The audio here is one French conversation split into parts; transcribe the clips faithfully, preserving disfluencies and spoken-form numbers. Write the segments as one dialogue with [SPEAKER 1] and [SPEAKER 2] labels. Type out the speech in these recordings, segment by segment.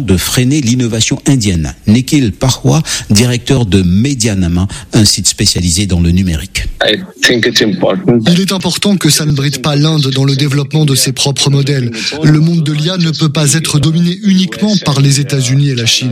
[SPEAKER 1] de freiner l'innovation indienne. Nikhil Pahwa, directeur de Medianama, un site spécialisé dans le numérique.
[SPEAKER 2] Il est important que ça ne bride pas l'Inde dans le développement de ses propres modèles. Le monde de l'I A ne peut pas être dominé uniquement par les États-Unis et la Chine.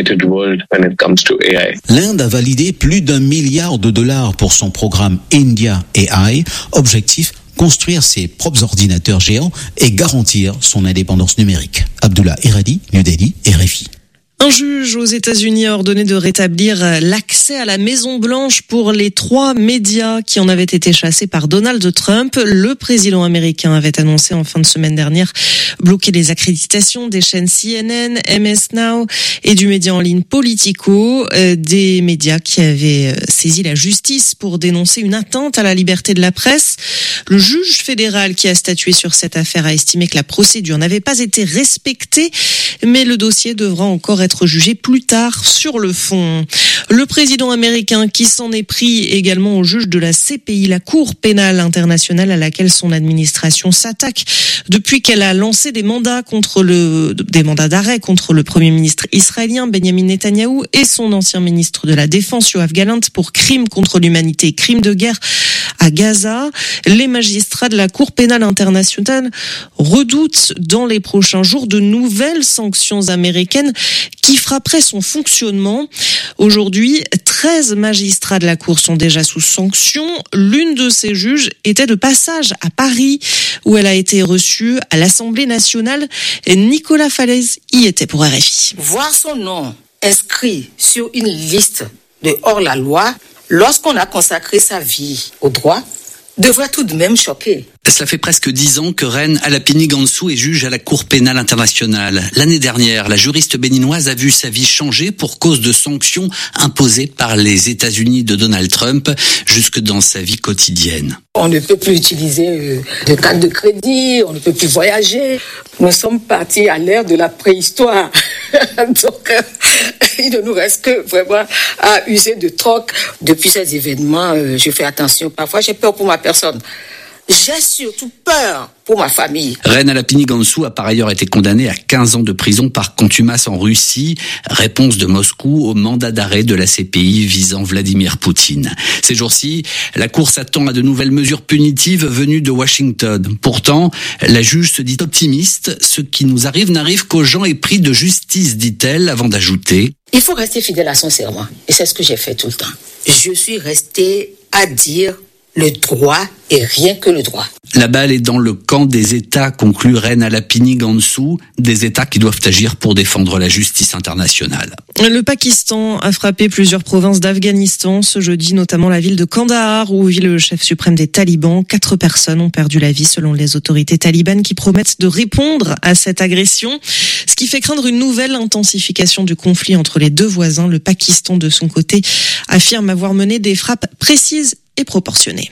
[SPEAKER 1] L'Inde a validé plus d'un milliard de dollars pour son programme India A I. Objectif, construire ses propres ordinateurs géants et garantir son indépendance numérique. Abdullah Iradi, New Delhi, R F I.
[SPEAKER 3] Un juge aux États-Unis a ordonné de rétablir l'accès à la Maison-Blanche pour les trois médias qui en avaient été chassés par Donald Trump. Le président américain avait annoncé en fin de semaine dernière bloquer les accréditations des chaînes C N N, M S Now et du média en ligne Politico, des médias qui avaient saisi la justice pour dénoncer une atteinte à la liberté de la presse. Le juge fédéral qui a statué sur cette affaire a estimé que la procédure n'avait pas été respectée, mais le dossier devra encore être jugé plus tard sur le fond. Le président américain qui s'en est pris également au juge de la C P I, la Cour pénale internationale à laquelle son administration s'attaque depuis qu'elle a lancé des mandats contre le, des mandats d'arrêt contre le premier ministre israélien Benjamin Netanyahou et son ancien ministre de la Défense Yoav Gallant pour crimes contre l'humanité et crimes de guerre à Gaza. Les magistrats de la Cour pénale internationale redoutent dans les prochains jours de nouvelles sanctions américaines qui frapperaient son fonctionnement. Aujourd'hui, treize magistrats de la Cour sont déjà sous sanction. L'une de ces juges était de passage à Paris, où elle a été reçue à l'Assemblée nationale. Et Nicolas Falaise y était pour R F I.
[SPEAKER 4] Voir son nom inscrit sur une liste de hors-la-loi, lorsqu'on a consacré sa vie au droit, devrait tout de même choquer.
[SPEAKER 5] Cela fait presque dix ans que Reine Alapini Gansou est juge à la Cour pénale internationale. L'année dernière, la juriste béninoise a vu sa vie changer pour cause de sanctions imposées par les États-Unis de Donald Trump jusque dans sa vie quotidienne.
[SPEAKER 4] On ne peut plus utiliser de carte de crédit, on ne peut plus voyager. Nous sommes partis à l'ère de la préhistoire. Donc, euh, il ne nous reste que vraiment à user de troc. Depuis ces événements, euh, je fais attention. Parfois, j'ai peur pour ma personne. J'ai surtout peur pour ma famille.
[SPEAKER 5] Reine Alapini Gansou a par ailleurs été condamnée à quinze ans de prison par contumace en Russie. Réponse de Moscou au mandat d'arrêt de la C P I visant Vladimir Poutine. Ces jours-ci, la Cour s'attend à de nouvelles mesures punitives venues de Washington. Pourtant, la juge se dit optimiste. Ce qui nous arrive n'arrive qu'aux gens épris de justice, dit-elle, avant d'ajouter.
[SPEAKER 4] Il faut rester fidèle à son serment. Et c'est ce que j'ai fait tout le temps. Je suis restée à dire le droit et rien que le droit.
[SPEAKER 5] La balle est dans le camp des États, conclut Reine Alapini Gansou, des États qui doivent agir pour défendre la justice internationale.
[SPEAKER 3] Le Pakistan a frappé plusieurs provinces d'Afghanistan ce jeudi, notamment la ville de Kandahar, où vit le chef suprême des talibans. Quatre personnes ont perdu la vie selon les autorités talibanes qui promettent de répondre à cette agression, ce qui fait craindre une nouvelle intensification du conflit entre les deux voisins. Le Pakistan, de son côté, affirme avoir mené des frappes précises et proportionnées.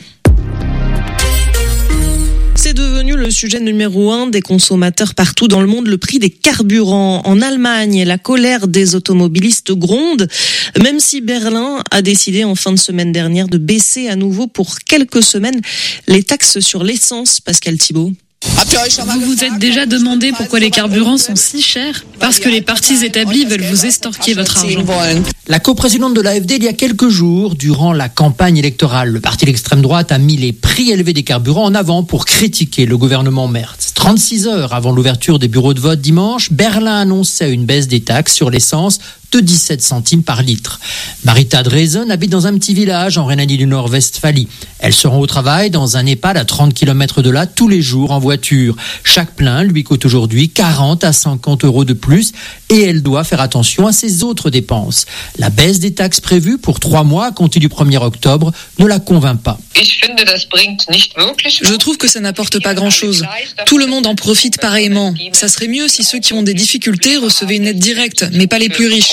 [SPEAKER 3] C'est devenu le sujet numéro un des consommateurs partout dans le monde, le prix des carburants. En Allemagne, la colère des automobilistes gronde, même si Berlin a décidé en fin de semaine dernière de baisser à nouveau pour quelques semaines les taxes sur l'essence. Pascal Thibault.
[SPEAKER 6] Vous vous êtes déjà demandé pourquoi les carburants sont si chers ? Parce que les partis établis veulent vous estorquer votre argent.
[SPEAKER 7] La coprésidente de l'A F D, il y a quelques jours, durant la campagne électorale, le parti d'extrême droite a mis les prix élevés des carburants en avant pour critiquer le gouvernement Merz. trente-six heures avant l'ouverture des bureaux de vote dimanche, Berlin annonçait une baisse des taxes sur l'essence de dix-sept centimes par litre. Marita Dresen habite dans un petit village en Rhénanie du Nord-Westphalie. Elle se rend au travail dans un EHPAD à trente kilomètres de là tous les jours en voiture. Chaque plein lui coûte aujourd'hui quarante à cinquante euros de plus et elle doit faire attention à ses autres dépenses. La baisse des taxes prévue pour trois mois à compter du premier octobre ne la convainc pas.
[SPEAKER 6] Je trouve que ça n'apporte pas grand-chose. Tout le monde en profite pareillement. Ça serait mieux si ceux qui ont des difficultés recevaient une aide directe, mais pas les plus riches.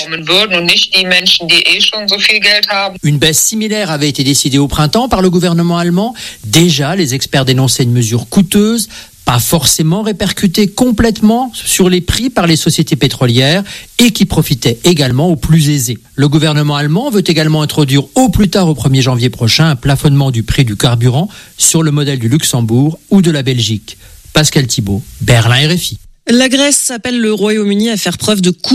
[SPEAKER 7] Une baisse similaire avait été décidée au printemps par le gouvernement allemand. Déjà, les experts dénonçaient une mesure coûteuse, pas forcément répercutée complètement sur les prix par les sociétés pétrolières et qui profitait également aux plus aisés. Le gouvernement allemand veut également introduire au plus tard au premier janvier prochain un plafonnement du prix du carburant sur le modèle du Luxembourg ou de la Belgique. Pascal Thibault, Berlin R F I.
[SPEAKER 3] La Grèce appelle le Royaume-Uni à faire preuve de courage.